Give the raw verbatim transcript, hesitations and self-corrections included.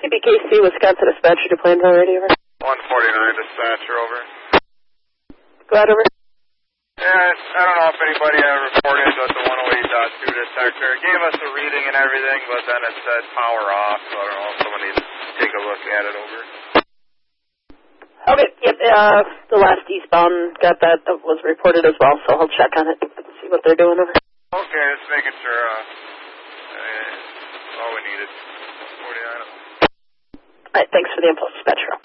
C B K C, Wisconsin dispatcher to Plainville Radio, over. one forty-nine dispatcher, over. Go ahead, over. Yeah, I don't know if anybody uh, reported with the one oh eight point two detector. It gave us a reading and everything, but then it said power off, so I don't know if someone needs to take a look at it, over. Okay, yep, uh, the last eastbound got that, that was reported as well, so I'll check on it, see what they're doing, over. Okay, just making sure, uh, uh that's all we needed. forty-nine. All right, thanks for the info, dispatcher.